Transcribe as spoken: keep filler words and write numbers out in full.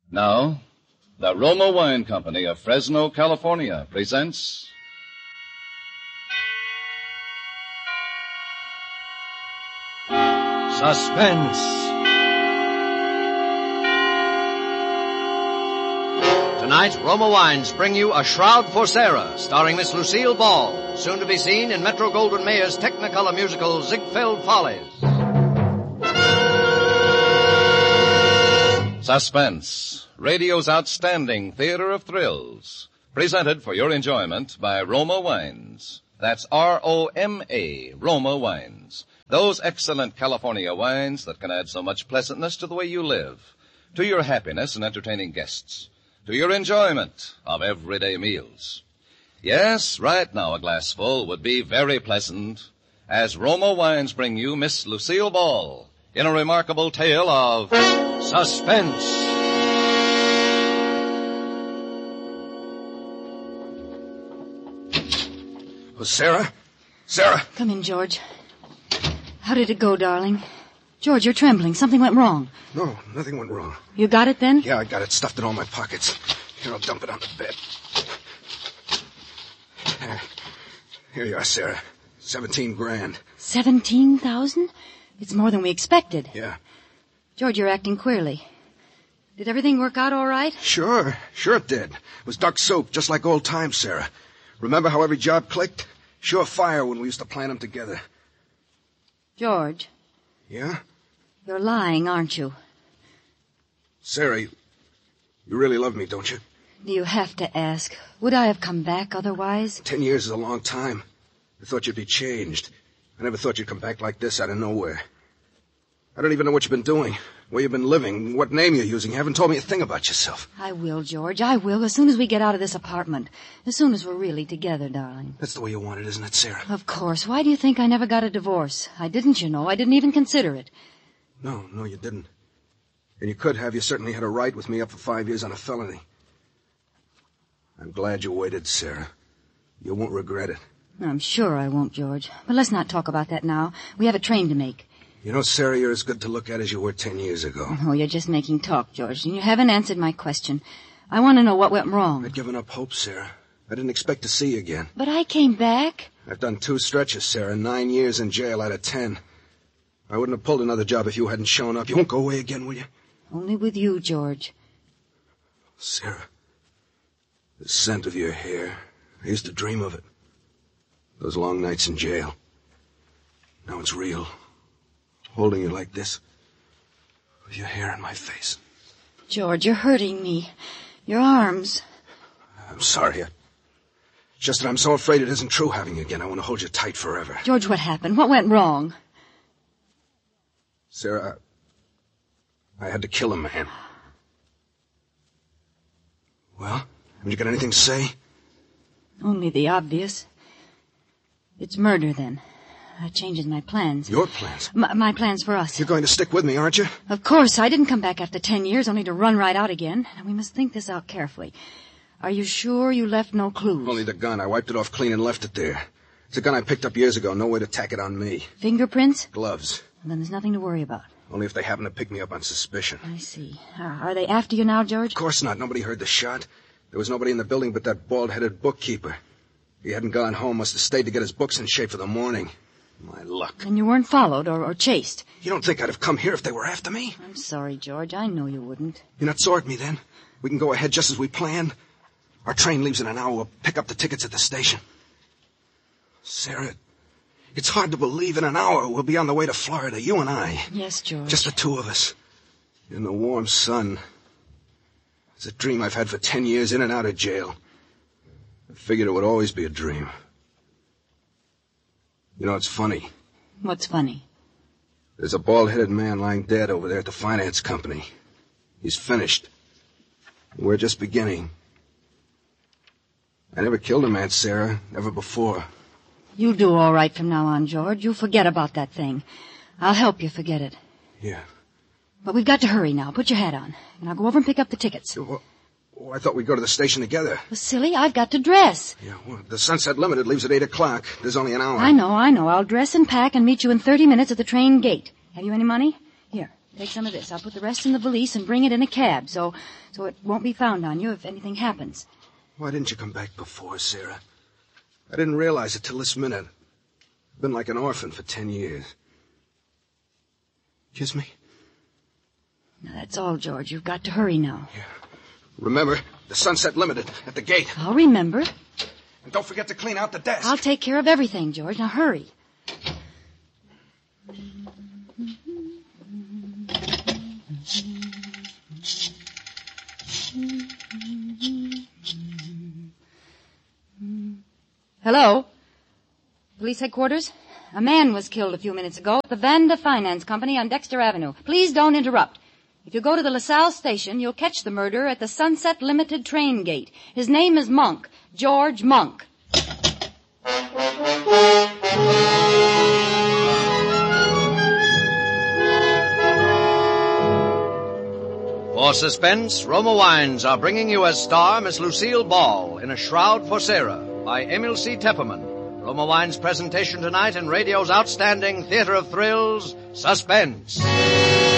Now, the Roma Wine Company of Fresno, California presents... Suspense. Tonight, Roma Wines bring you A Shroud for Sarah, starring Miss Lucille Ball, soon to be seen in Metro-Goldwyn-Mayer's Technicolor musical Ziegfeld Follies. Suspense, radio's outstanding theater of thrills, presented for your enjoyment by Roma Wines. That's R O M A, Roma Wines. Those excellent California wines that can add so much pleasantness to the way you live, to your happiness in entertaining guests, to your enjoyment of everyday meals. Yes, right now a glassful would be very pleasant, as Roma Wines bring you Miss Lucille Ball in a remarkable tale of suspense. Oh, Sarah? Sarah! Come in, George. How did it go, darling? George, you're trembling. Something went wrong. No, nothing went wrong. You got it then? Yeah, I got it stuffed in all my pockets. Here, I'll dump it on the bed. Here, Here you are, Sarah. Seventeen grand. Seventeen thousand? It's more than we expected. Yeah. George, you're acting queerly. Did everything work out all right? Sure, sure it did. It was duck soup, just like old times, Sarah. Remember how every job clicked? Sure fire when we used to plan them together. George. Yeah? You're lying, aren't you? Sarah, you, you really love me, don't you? Do you have to ask? Would I have come back otherwise? Ten years is a long time. I thought you'd be changed. I never thought you'd come back like this out of nowhere. I don't even know what you've been doing, where you've been living, what name you're using. You haven't told me a thing about yourself. I will, George. I will, as soon as we get out of this apartment. As soon as we're really together, darling. That's the way you want it, isn't it, Sarah? Of course. Why do you think I never got a divorce? I didn't, you know. I didn't even consider it. No, no, you didn't. And you could have. You certainly had a right with me up for five years on a felony. I'm glad you waited, Sarah. You won't regret it. I'm sure I won't, George. But let's not talk about that now. We have a train to make. You know, Sarah, you're as good to look at as you were ten years ago. Oh, you're just making talk, George, and you haven't answered my question. I want to know what went wrong. I'd given up hope, Sarah. I didn't expect to see you again. But I came back. I've done two stretches, Sarah, nine years in jail out of ten. I wouldn't have pulled another job if you hadn't shown up. You won't go away again, will you? Only with you, George. Sarah, the scent of your hair. I used to dream of it. Those long nights in jail. Now it's real. Holding you like this, with your hair in my face. George, you're hurting me. Your arms. I'm sorry. It's just that I'm so afraid it isn't true having you again. I want to hold you tight forever. George, what happened? What went wrong? Sarah, I, I had to kill a man. Well, haven't you got anything to say? Only the obvious. It's murder, then. That changes my plans. Your plans? M- my plans for us. You're going to stick with me, aren't you? Of course. I didn't come back after ten years only to run right out again. And we must think this out carefully. Are you sure you left no clues? Only the gun. I wiped it off clean and left it there. It's a gun I picked up years ago. No way to tack it on me. Fingerprints? Gloves. Well, then there's nothing to worry about. Only if they happen to pick me up on suspicion. I see. Uh, are they after you now, George? Of course not. Nobody heard the shot. There was nobody in the building but that bald-headed bookkeeper. He hadn't gone home. Must have stayed to get his books in shape for the morning. My luck. And you weren't followed or, or chased? You don't think I'd have come here if they were after me? I'm sorry, George. I know you wouldn't. You're not sore at me, then? We can go ahead just as we planned? Our train leaves in an hour. We'll pick up the tickets at the station. Sarah, it's hard to believe in an hour we'll be on the way to Florida, you and I. Yes, George. Just the two of us. In the warm sun. It's a dream I've had for ten years in and out of jail. I figured it would always be a dream. You know, it's funny. What's funny? There's a bald-headed man lying dead over there at the finance company. He's finished. We're just beginning. I never killed a man, Sarah. Never before. You'll do all right from now on, George. You'll forget about that thing. I'll help you forget it. Yeah. But we've got to hurry now. Put your hat on. And I'll go over and pick up the tickets. Well, oh, I thought we'd go to the station together. Well, silly, I've got to dress. Yeah, well, the Sunset Limited leaves at eight o'clock. There's only an hour. I know, I know. I'll dress and pack and meet you in thirty minutes at the train gate. Have you any money? Here, take some of this. I'll put the rest in the valise and bring it in a cab, so so it won't be found on you if anything happens. Why didn't you come back before, Sarah? I didn't realize it till this minute. I've been like an orphan for ten years. Kiss me? Now, that's all, George. You've got to hurry now. Yeah. Remember, the Sunset Limited at the gate. I'll remember. And don't forget to clean out the desk. I'll take care of everything, George. Now, hurry. Hello? Police headquarters? A man was killed a few minutes ago at the Vanda Finance Company on Dexter Avenue. Please don't interrupt. If you go to the LaSalle station, you'll catch the murderer at the Sunset Limited train gate. His name is Monk. George Monk. For suspense, Roma Wines are bringing you as star Miss Lucille Ball in A Shroud for Sarah by Emil C. Tepperman. Roma Wines' presentation tonight in radio's outstanding theater of thrills, Suspense.